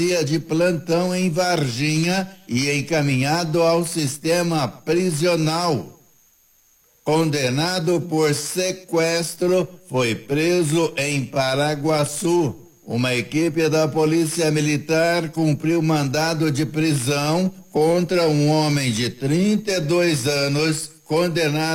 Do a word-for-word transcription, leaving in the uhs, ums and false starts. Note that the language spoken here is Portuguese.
de plantão em Varginha e encaminhado ao sistema prisional. Condenado por sequestro, foi preso em Paraguaçu. Uma equipe da Polícia Militar cumpriu mandado de prisão contra um homem de trinta e dois anos, condenado